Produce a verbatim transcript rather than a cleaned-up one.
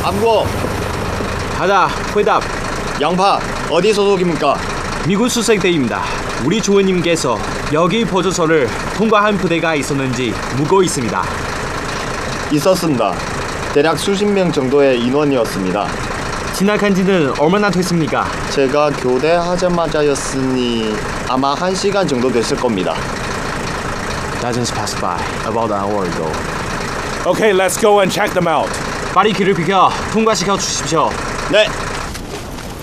암고. 하다, 회답. 양파, 어디 소속입니까? 미국 수색대입니다. 우리 주원님께서 여기 보조소를 통과한 부대가 있었는지 묻고 있습니다. 있었습니다. 대략 수십 명 정도의 인원이었습니다. 지나간 지는 얼마나 됐습니까? 제가 교대하자마자였으니 아마 한 시간 정도 됐을 겁니다. That just passed by about an hour ago. Okay, let's go and check them out. 빨리 길을 비켜 통과시켜 주십시오. 네.